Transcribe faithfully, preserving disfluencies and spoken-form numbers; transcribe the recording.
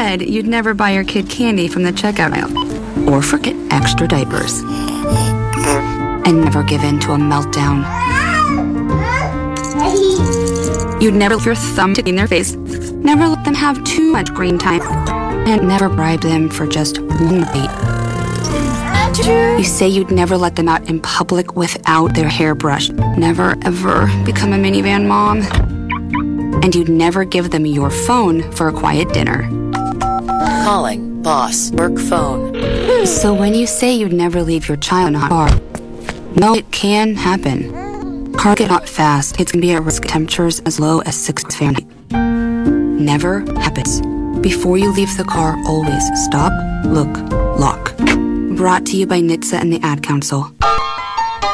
said you'd never buy your kid candy from the checkout aisle, or forget extra diapers, and never give in to a meltdown. You'd never leave your thumb in their face, never let them have too much screen time, and never bribe them for just one bite. You say you'd never let them out in public without their hair brushed, never ever become a minivan mom, and you'd never give them your phone for a quiet dinner. Calling boss work phone. So when you say you'd never leave your child in a hot car, no, it can happen. Cars get hot fast. Kids can be at risk temperatures as low as six Fahrenheit. Never happens. Before you leave the car, always stop, look, lock. Brought to you by N H T S A and the Ad Council.